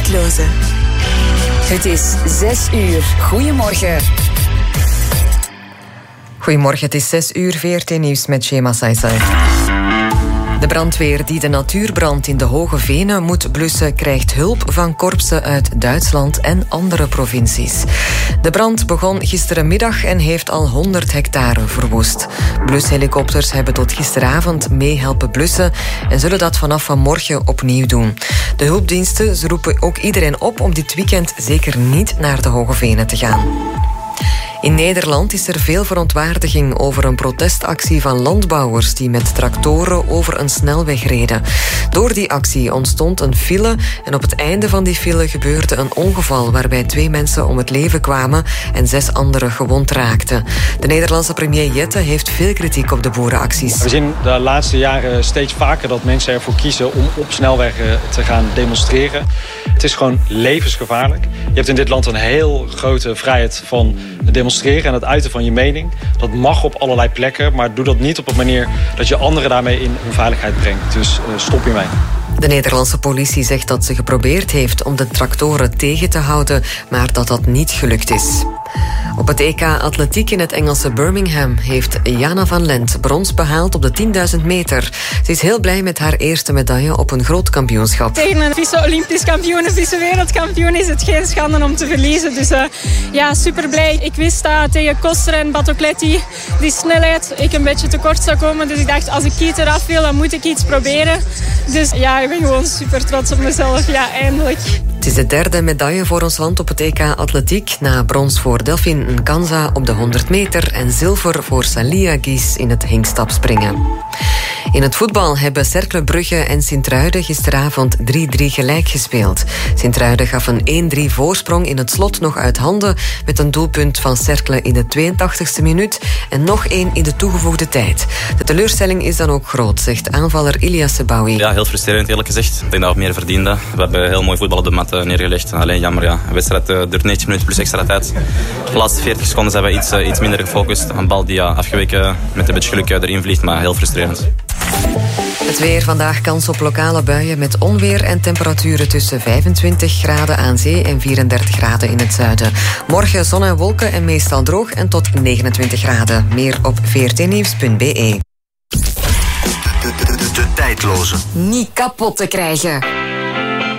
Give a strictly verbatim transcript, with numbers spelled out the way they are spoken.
tijdloze. Het is zes uur. Goedemorgen. Goedemorgen, het is zes uur, V R T Nieuws met Shema Saisai. De brandweer die de natuurbrand in de Hoge Venen moet blussen, krijgt hulp van korpsen uit Duitsland en andere provincies. De brand begon gisterenmiddag en heeft al honderd hectare verwoest. Blushelikopters hebben tot gisteravond mee helpen blussen en zullen dat vanaf vanmorgen opnieuw doen. De hulpdiensten ze roepen ook iedereen op om dit weekend zeker niet naar de Hoge Venen te gaan. In Nederland is er veel verontwaardiging over een protestactie van landbouwers die met tractoren over een snelweg reden. Door die actie ontstond een file en op het einde van die file gebeurde een ongeval waarbij twee mensen om het leven kwamen en zes anderen gewond raakten. De Nederlandse premier Jette heeft veel kritiek op de boerenacties. We zien de laatste jaren steeds vaker dat mensen ervoor kiezen om op snelwegen te gaan demonstreren. Het is gewoon levensgevaarlijk. Je hebt in dit land een heel grote vrijheid van demonstreren en het uiten van je mening. Dat mag op allerlei plekken, maar doe dat niet op een manier dat je anderen daarmee in onveiligheid brengt. Dus uh, stop hiermee. De Nederlandse politie zegt dat ze geprobeerd heeft om de tractoren tegen te houden, maar dat dat niet gelukt is. Op het E K Atletiek in het Engelse Birmingham heeft Jana van Lent brons behaald op de tienduizend meter. Ze is heel blij met haar eerste medaille op een groot kampioenschap. Tegen een vice-Olympisch kampioen, een vice-wereldkampioen is het geen schande om te verliezen. Dus uh, ja, super blij. Ik wist dat tegen Koster en Batocletti die snelheid ik een beetje tekort zou komen. Dus ik dacht, als ik iets eraf wil, dan moet ik iets proberen. Dus ja, ik ben gewoon super trots op mezelf. Ja, eindelijk. Het is de derde medaille voor ons land op het E K Atletiek. Na brons voor Delphine Nkanza op de honderd meter en zilver voor Salia Gies in het hinkstapspringen. In het voetbal hebben Cercle Brugge en Sint-Truiden gisteravond drie drie gelijk gespeeld. Sint-Truiden gaf een één drie voorsprong in het slot nog uit handen met een doelpunt van Cercle in de tweeëntachtigste minuut en nog één in de toegevoegde tijd. De teleurstelling is dan ook groot, zegt aanvaller Ilyas Sebaoui. Ja, heel frustrerend eerlijk gezegd. Ik denk dat we meer verdienden. We hebben heel mooi voetbal op de mat neergelegd. Alleen jammer, ja. De wedstrijd duurt negentig minuten plus extra tijd. De laatste veertig seconden zijn we iets, iets minder gefocust. Een bal die ja, afgeweken met een beetje geluk erin vliegt, maar heel frustrerend. Het weer, vandaag kans op lokale buien met onweer en temperaturen tussen vijfentwintig graden aan zee en vierendertig graden in het zuiden. Morgen zon en wolken en meestal droog en tot negenentwintig graden. Meer op v r t nieuws punt b e. De, de, de, de tijdloze. Niet kapot te krijgen.